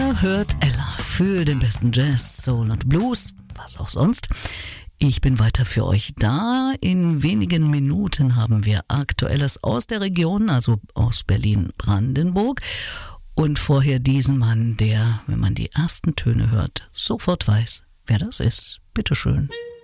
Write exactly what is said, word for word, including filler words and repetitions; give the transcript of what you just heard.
Ihr hört Ella für den besten Jazz, Soul und Blues, was auch sonst. Ich bin weiter für euch da. In wenigen Minuten haben wir Aktuelles aus der Region, also aus Berlin-Brandenburg. Und vorher diesen Mann, der, wenn man die ersten Töne hört, sofort weiß, wer das ist. Bitteschön.